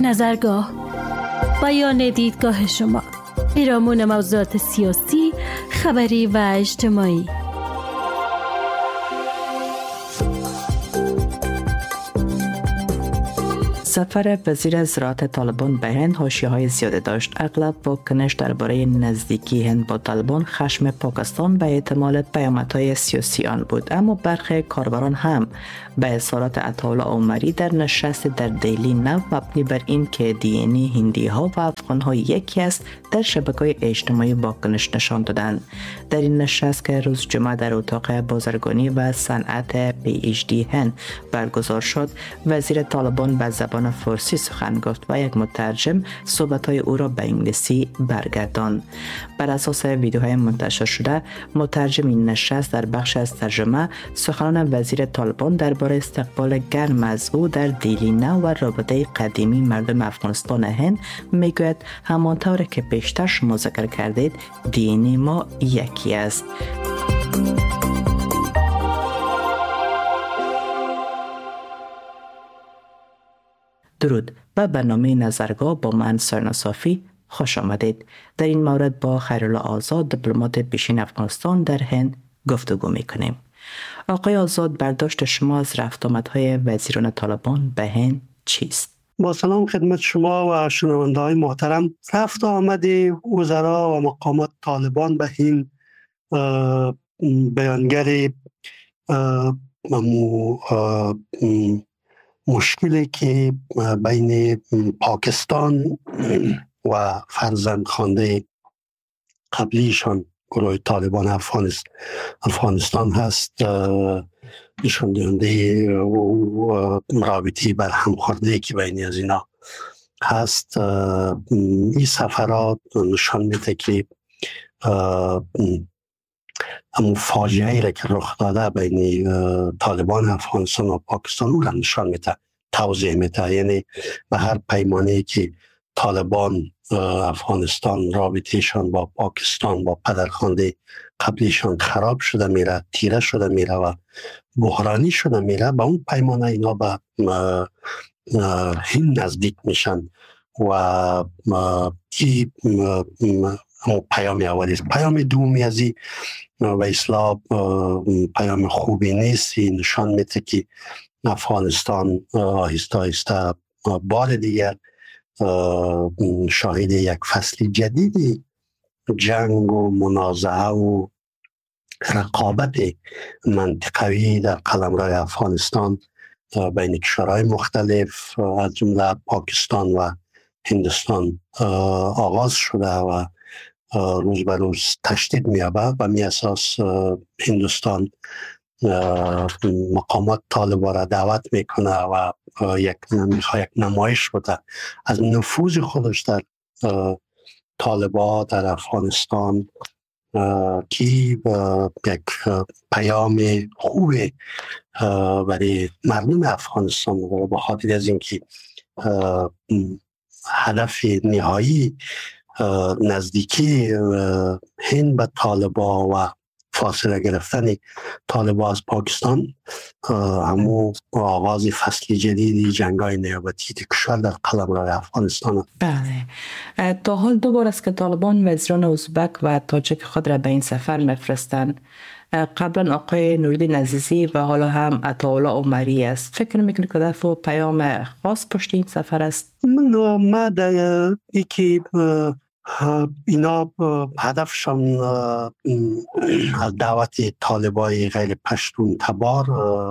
نظرگاه، بیان دیدگاه شما، پیرامون موضوعات سیاسی، خبری و اجتماعی. سفر وزیر زراعت طالبان به هند حاشیه‌های زیادی داشت. اغلب واکنش درباره نزدیکی هند با طالبان خشم پاکستان به احتمال پیامدهای سیاسی آن بود، اما برخی کاربران هم به اظهارات عطاالله عمری در نشست در دهلی نو مبنی بر این که دی هندی ها و افغان ها یکی است در شبکه‌های اجتماعی واکنش نشان دادند. در این نشست که روز جمعه در اتاق بازرگانی و صنعت PhD هند برگزار شد، وزیر طالبان به زبان فارسی سخن گفت و یک مترجم صحبت‌های او را به انگلیسی برگرداند. بر اساس ویدیوهای منتشر شده، مترجم این نشست در بخش از ترجمه سخنان وزیر طالبان درباره استقبال گرم از او در دهلی نو و رابطه قدیمی مردم افغانستان هند میگوید همانطور که پیشتر شما ذکر کردید، دین ما یکی است. درود، به برنامه نظرگاه با من سرنا صافی خوش آمدید. در این مورد با خیرالله آزاد، دیپلمات پیشین افغانستان در هند گفتگو میکنیم. آقای آزاد، برداشت شما از رفت آمدهای وزیران طالبان به هند چیست؟ با سلام خدمت شما و شنونده‌های محترم. رفت آمد وزرا و مقامات طالبان به هند بیانگر مشکلی که بین پاکستان و فرزند خوانده قبلیشان گروه طالبان افغانستان هست نشان دهنده رابطی بر همخوردگی که بین از اینا هست. این سفرات نشان میده که همون فاجعه‌ای را که رخ داده بین طالبان افغانستان و پاکستان او را نشان میده، توضیح میده. یعنی به هر پیمانه‌ای که طالبان افغانستان رابطهشان با پاکستان با پدرخوانده قبلیشان خراب شده میره، تیره شده میره و بحرانی شده میره، با اون پیمانه اینا به هند نزدیک میشن و این پیام اولی است. پیام دومی از این و اصلاح پیام خوبی نیست. نشان میده که افغانستان آهسته آهسته بار دیگر شاهد یک فصل جدیدی جنگ و منازعه و رقابت منطقوی در قلمرو افغانستان بین کشورهای مختلف از جمله پاکستان و هندوستان آغاز شده و روز به روز تشدید می‌یابد و می اساس هندوستان مقامات طالبان را دعوت میکنه و یک نمایش بوده از نفوذ خودش در طالبان در افغانستان که یک پیام خوب برای مردم افغانستان و به خاطر از اینکه هدف نهایی نزدیکی هند به طالبان و فاصله گرفتن طالبان از پاکستان همون آغاز فصل جدیدی جنگ‌های نیابتی کشور در قلمرو افغانستان. بله، تا حال دو بار است که طالبان وزیران ازبک و تاجیک خود را به این سفر میفرستند. قبلا آقای نوری‌الدین عزیزی و حالا هم عطاالله عمری است. فکر میکنید که هدف و پیام خاص پشت این سفر است؟ من در یکی اینا هدفشان از دعوت طالبای غیر پشتون تبار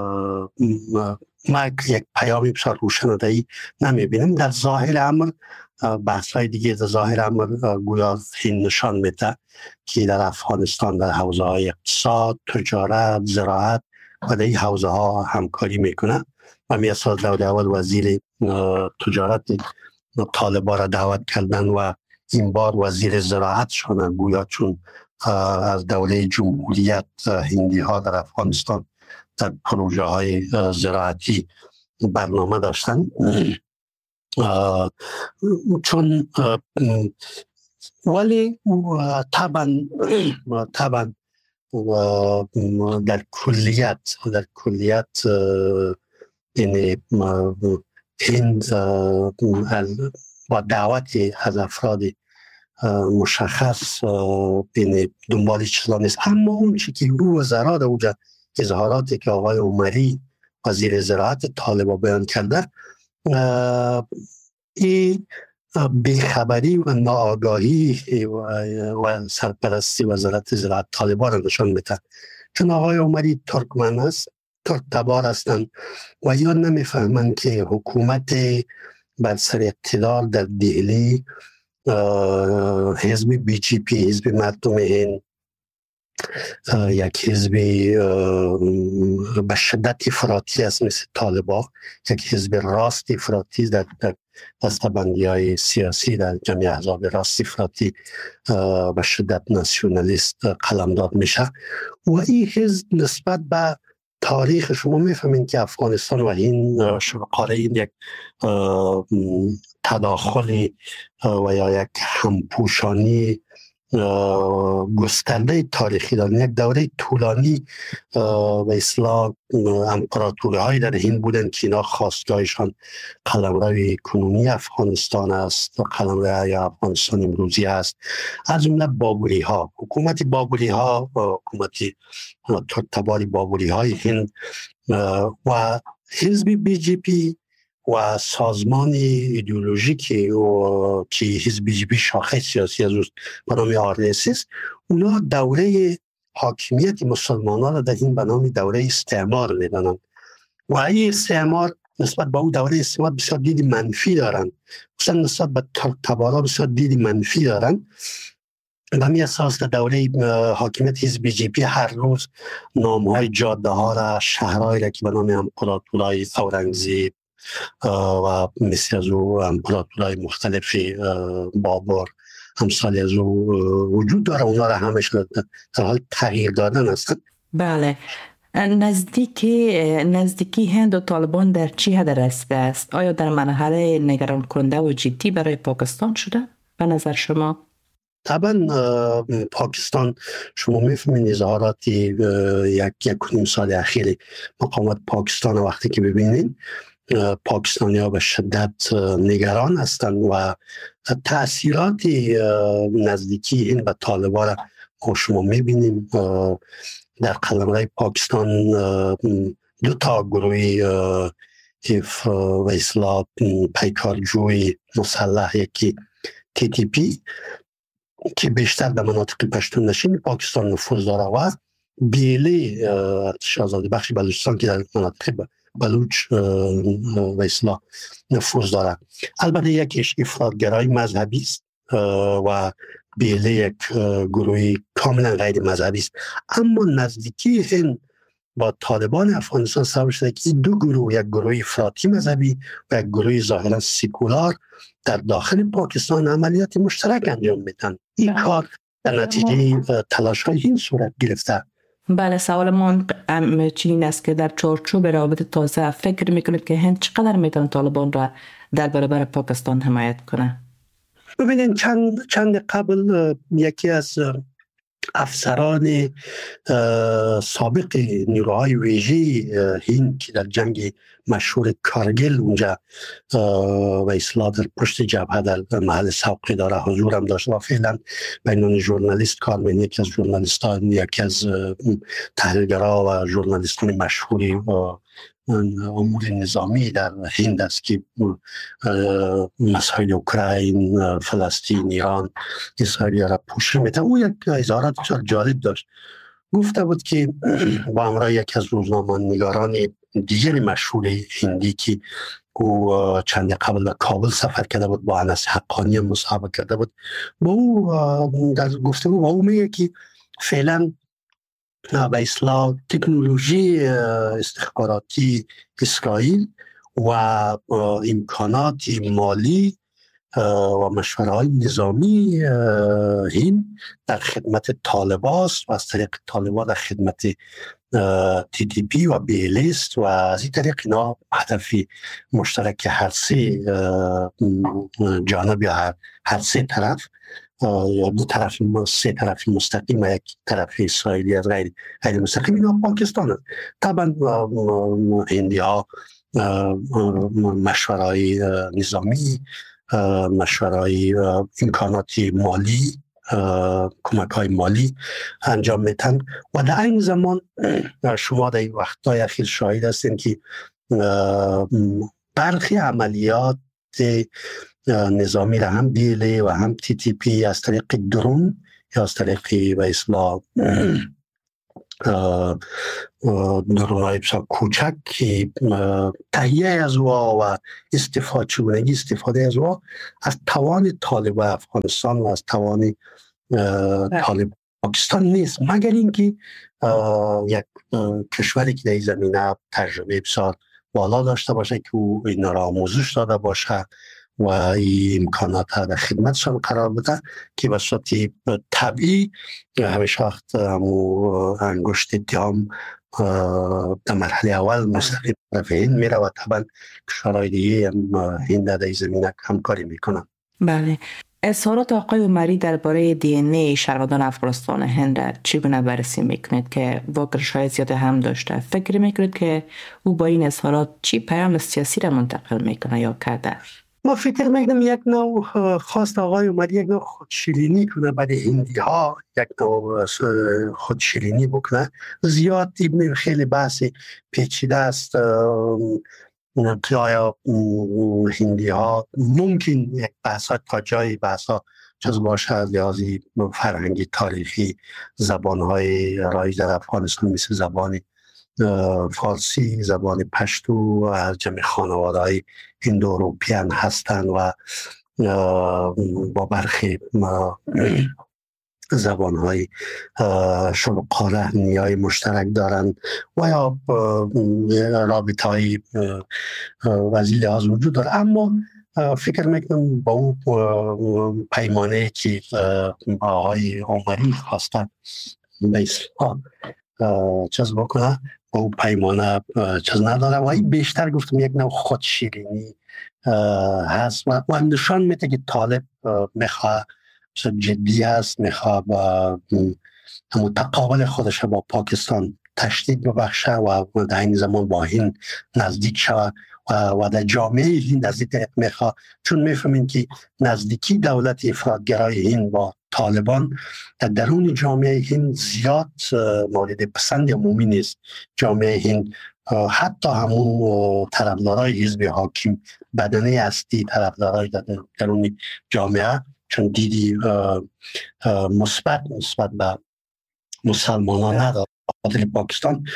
ما یک پیامی بسیار روشن‌دهی نمیبینیم. در ظاهر امر بحث‌های دیگه در ظاهر امر گویا این نشان میده که در افغانستان در حوزه‌های اقتصاد، تجارت، زراعت و در این حوزه‌ها همکاری میکنه و می اساس در اول وزیر تجارت طالبان را دعوت کردن و این بار وزیر زراعت شدن، گویا چون از دوله جمهوریت هندی ها در افغانستان در پروژه های زراعتی برنامه داشتن، چون ولی طبعا در کلیت این هند با دعوتی از افراد مشخص دنبال چیزا نیست. اما اون چی که رو وزرا در اونجا اظهاراتی که آقای عمری وزیر زراعت طالبان بیان کرده، این بیخبری و ناآگاهی و سرپرستی وزارت زراعت طالبان را نشان میده. چون آقای عمری ترکمن است، ترک تبار هستند و یا نمیفهمند که حکومت بر سر اقتدار در دهلی، حزب بی جی پی، حزب مردم هند، یک حزب به شدت افراطی است مثل طالبان، یک حزب راست افراطی در دستبندی های سیاسی در جمعی احزاب راست افراطی به شدت ناسیونالیست قلمداد میشه. و این حزب نسبت به تاریخ، شما میفهمین که افغانستان و این قاره این یک تداخلی و یا یک همپوشانی گسترده تاریخی دارن. یک دوره طولانی به اصطلاح امپراتوری های در هند بودن که اینا خواستگاهشان قلمرو کنونی افغانستان است و قلمرو افغانستان امروزی است، از جمله بابری ها. حکومت بابری ها و حکومت تباری بابری های هند و حزب بی جی پی و سازمان ایدئولوژیکی که حزب بی جی پی شاخه سیاسی از اوست به نام RSS، اونا دوره حاکمیت مسلمانان را در این به نام دوره استعمار میدانند و این استعمار نسبت به اون دوره استعمار بسیار دید منفی دارند، مثلا نسبت به ترک تبارا بسیار دید منفی دارند. به همین اساس در دوره حاکمیت حزب بی جی پی هر روز نامهای جاده ها را، شهرهایی را که به نام امپراتورای اورنگزیب و مثل از او امپراتورای مختلفی بابر همسال از او وجود داره، اونا را همش در حال تغییر دادن هستند. بله. نزدیکی هند و طالبان در چی حد رسیده است؟ آیا در مرحله نگران کننده و جدی برای پاکستان شده به نظر شما؟ طبعا پاکستان، شما میفهمین اظهاراتی یک نیم سال اخیر مقامات پاکستان وقتی که ببینین، پاکستانی ها به شدت نگران هستند و تأثیرات نزدیکی این و طالبان را شما میبینیم. در قلمرو پاکستان دو تا گروهی و اصلاح پیکارجوی مسلح، یکی TTP که بیشتر در مناطق پشتون نشین پاکستان نفوذ داره و بیلی آزادی بخش بلوچستان که در مناطق بلوچ و اصلاح نفوذ داره. البته یکیش افراطگرای مذهبی است و بیلی یک گروهی کاملا غیر مذهبی است. اما نزدیکی هند با طالبان افغانستان سبب شده که این دو گروه، یک گروه افراطی مذهبی و یک گروه ظاهرا سکولار، در داخل پاکستان عملیات مشترک انجام میدن. این کار در نتیجه تلاش های این صورت گرفته. بله، سوال من این است که در چارچوب روابط تازه فکر میکنید که هند چقدر میتونه طالبان را در برابر پاکستان حمایت کنه؟ ببینید چند قبل یکی از افسران سابق نیروهای ویژه هند که در جنگ مشهور کارگل اونجا و اصلاح در پشت جبهه در محل سوقی داره حضور هم داشته و فعلا بینان ژورنالیست کار می‌کنه. یکی از ژورنالیستان، یکی از تحلیلگرا و ژورنالیستان مشهوری امور نظامی در هند است که مسائل اوکراین، فلسطین، ایران، اسرائیل را پوشش میده. او یک اظهارات بسیار جالب داشت. گفته بود که با همراه یک از روزنامه‌نگاران دیگر مشهور هندی که او چند قبل به کابل سفر کرده بود، با انس حقانی مصاحبه کرده بود، با او در گفتگو با او میگه که فعلا به اصلاح تکنولوژی استخباراتی اسرائیل و امکانات مالی و مشوره‌های نظامی هند در خدمت طالبان است و از طریق طالبان در خدمت TTP و بیلیست و از این طریق اینا هدف مشترک هر سه جانب یا هر سه طرف یا دو طرف، سه طرف مستقیم و یک طرف اسرائیلی از غیر مستقیم، اینا پاکستان است. طبعا هندی ها مشورای نظامی، مشورای امکاناتی مالی، کمک های مالی انجام میتن و در این زمان شما در این وقتهای اخیر شاهد هستین که برخی عملیات نظامی را هم بیلی و هم TTP از طریق درون یا از طریق به اصطلاح درونهای بسیار کوچک که تهیه از و استفاده از از توان طالب افغانستان و از توان طالب پاکستان نیست، مگر اینکه یک کشوری که در این زمینه تجربه بسیار بالا داشته باشه که او اینا را آموزش داده باشه و این امکانات در خدمتشان قرار بده که به صورت طبیعی همیشه وقت انگشت اتهام در مرحله اول مستقیم طرف هند میره و طبعا کشورهای دیگه هند در این زمینه همکاری میکنن. بله. اظهارات آقای عمری درباره DNA شهروندان افغانستان هند را چگونه بررسی میکنید که واکنش‌های زیاد هم داشته؟ فکر میکنید که او با این اظهارات چی پیام سیاسی را منتقل میکنه یا کرده؟ ما فکر میکنم یک نوع خواست آقای عمری یک نوع خودشیرینی کنه برای هندی ها، یک نوع خودشیرینی بکنه. زیاد خیلی بحث پیچیده است که آیا هندی ها ممکن یک بحث ها تا جایی بحث ها جز باشه از لحاظی فرهنگی تاریخی زبان های رایج در افغانستان مثل زبان فارسی، زبان پشتو از جمع خانواده های هندو اروپیان هستند و با برخی زبان های شلوغ‌قاره نیای مشترک دارند و یا رابطه های وزیر لحاظ وجود داره. اما فکر میکنم با اون پیمانه که آقای عمری خواستن به اصلاح چیز بکنه با اون پیمانه چیز نداره و این بیشتر گفتم یک نوع خودشیرینی هست و نشان میده که طالب میخواه جدی است، میخواه متقابل خودش با پاکستان تشدید ببخشه و در این زمان با هند نزدیک شود و در جامعه هند نزدیک میخواه، چون میفهمین که نزدیکی دولت افراطگرای هند با طالبان در درون جامعه هند زیاد مورد پسند عمومی نیست. جامعه هند حتی همون طرفدارای حزب حاکم بدنه اصلی طرفدارای درون جامعه چون دیدی مثبت به مسلمانان نداره خاطر پاکستان،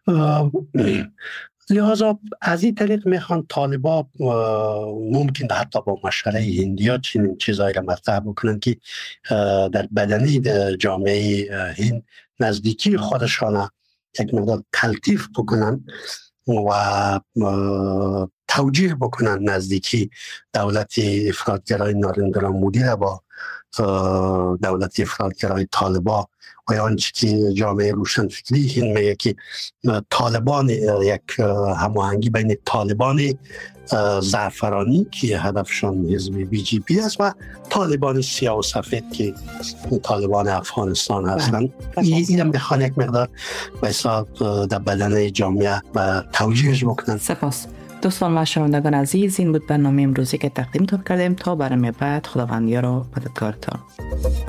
لحاظا از این طریق میخوان طالبا ممکن حتی با مشوره هندیا چنین چیزایی را مطرح بکنن که در بدنه جامعه هند نزدیکی خودشان یک مقدار تلطیف بکنن و توجیه بکنن نزدیکی دولت افراطگرای نارندرا مودی را با دولت افراطگرای طالبان و آنچه که جامعه روشنفکری هند میگه که طالبان یک هماهنگی بین طالبان زعفرانی که هدفشان حزب BJP است و طالبان سیاه و سفید که طالبان افغانستان هستند. این هم بخوان یک مقدار بسیار در بدن جامعه و توجیهش بکنن. سپاس. دوستان و شنوندگان عزیز، این بود برنامه امروزی که تقدیم کردیم. تا برنامه بعد خداوند یار و مددگارتان.